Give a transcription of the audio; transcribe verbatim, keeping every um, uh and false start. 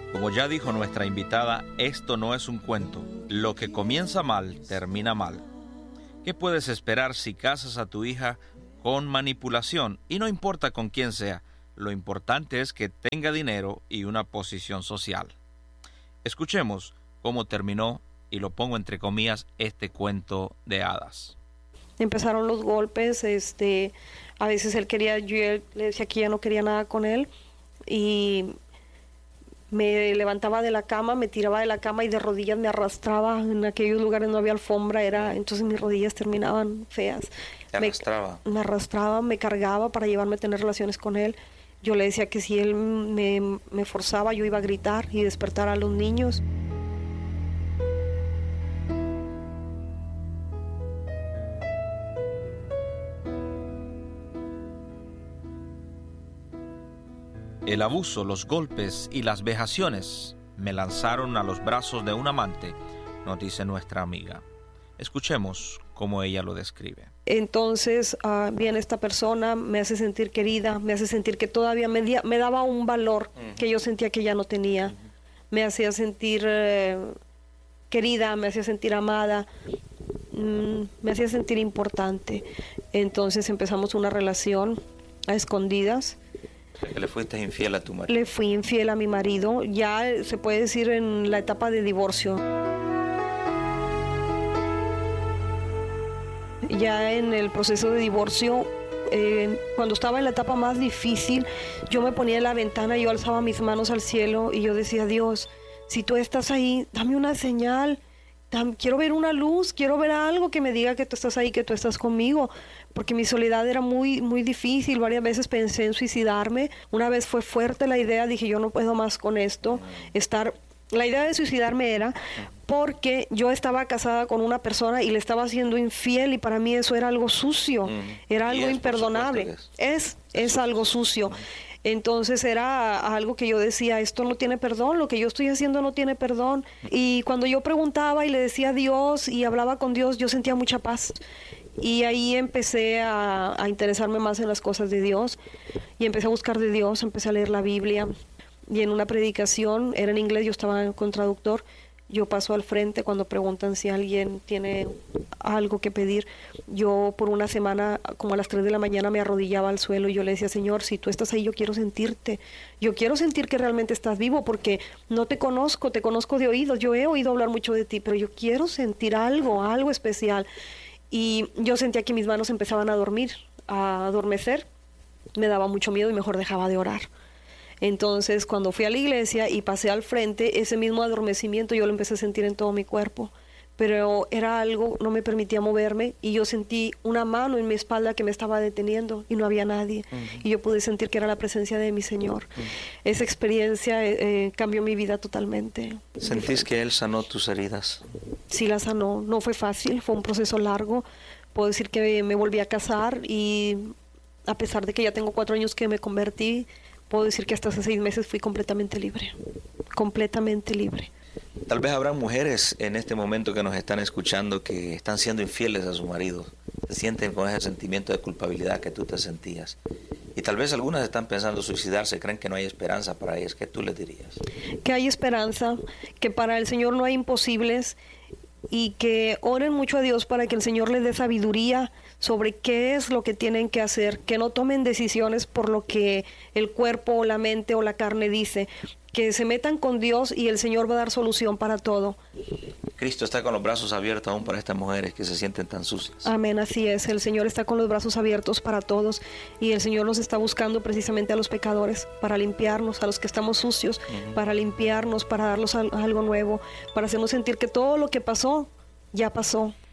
Como ya dijo nuestra invitada, esto no es un cuento. Lo que comienza mal, termina mal. ¿Qué puedes esperar si casas a tu hija con manipulación? Y no importa con quién sea, lo importante es que tenga dinero y una posición social. Escuchemos cómo terminó, y lo pongo entre comillas, este cuento de hadas. Empezaron los golpes, este, a veces él quería, yo le decía que ya no quería nada con él, y me levantaba de la cama, me tiraba de la cama y de rodillas me arrastraba. En aquellos lugares no había alfombra, era, entonces mis rodillas terminaban feas. ¿Te arrastraba? Me, me arrastraba, me cargaba para llevarme a tener relaciones con él. Yo le decía que si él me, me forzaba, yo iba a gritar y despertar a los niños. El abuso, los golpes y las vejaciones me lanzaron a los brazos de un amante, nos dice nuestra amiga. Escuchemos cómo ella lo describe. Entonces uh, viene esta persona, me hace sentir querida, me hace sentir que todavía me, di- me daba un valor uh-huh. que yo sentía que ya no tenía. Uh-huh. Me hacía sentir uh, querida, me hacía sentir amada, mm, me hacía sentir importante. Entonces empezamos una relación a escondidas. Que le fuiste infiel a tu marido. Le fui infiel a mi marido, ya se puede decir en la etapa de divorcio. Ya en el proceso de divorcio, eh, cuando estaba en la etapa más difícil, yo me ponía en la ventana, yo alzaba mis manos al cielo y yo decía, Dios, si tú estás ahí, dame una señal. Quiero ver una luz, quiero ver algo que me diga que tú estás ahí, que tú estás conmigo, porque mi soledad era muy, muy difícil. Varias veces pensé en suicidarme. Una vez fue fuerte la idea, dije yo no puedo más con esto. Estar, la idea de suicidarme era porque yo estaba casada con una persona y le estaba siendo infiel y para mí eso era algo sucio, era algo imperdonable. Es, es algo sucio. Entonces era algo que yo decía, esto no tiene perdón, lo que yo estoy haciendo no tiene perdón. Y cuando yo preguntaba y le decía a Dios y hablaba con Dios, yo sentía mucha paz. Y ahí empecé a, a interesarme más en las cosas de Dios y empecé a buscar de Dios, empecé a leer la Biblia. Y en una predicación, era en inglés, yo estaba con traductor, yo paso al frente cuando preguntan si alguien tiene algo que pedir. Yo por una semana, como a las tres de la mañana, me arrodillaba al suelo y yo le decía, Señor, si tú estás ahí, yo quiero sentirte. Yo quiero sentir que realmente estás vivo porque no te conozco, te conozco de oídos. Yo he oído hablar mucho de ti, pero yo quiero sentir algo, algo especial. Y yo sentía que mis manos empezaban a dormir, a adormecer. Me daba mucho miedo y mejor dejaba de orar. Entonces, cuando fui a la iglesia y pasé al frente, ese mismo adormecimiento yo lo empecé a sentir en todo mi cuerpo. Pero era algo, no me permitía moverme y yo sentí una mano en mi espalda que me estaba deteniendo y no había nadie. Uh-huh. Y yo pude sentir que era la presencia de mi Señor. Uh-huh. Esa experiencia eh, cambió mi vida totalmente. ¿Sentís que Él sanó tus heridas? Sí, la sanó. No fue fácil, fue un proceso largo. Puedo decir que me volví a casar y a pesar de que ya tengo cuatro años que me convertí, puedo decir que hasta hace seis meses fui completamente libre, completamente libre. Tal vez habrá mujeres en este momento que nos están escuchando que están siendo infieles a su marido, se sienten con ese sentimiento de culpabilidad que tú te sentías. Y tal vez algunas están pensando suicidarse, creen que no hay esperanza para ellas. ¿Qué tú les dirías? Que hay esperanza, que para el Señor no hay imposibles y que oren mucho a Dios para que el Señor les dé sabiduría sobre qué es lo que tienen que hacer, que no tomen decisiones por lo que el cuerpo o la mente o la carne dice, que se metan con Dios y el Señor va a dar solución para todo. Cristo está con los brazos abiertos aún para estas mujeres que se sienten tan sucias. Amén, así es, el Señor está con los brazos abiertos para todos y el Señor nos está buscando precisamente a los pecadores para limpiarnos, a los que estamos sucios, uh-huh. para limpiarnos, para darnos algo nuevo, para hacernos sentir que todo lo que pasó, ya pasó.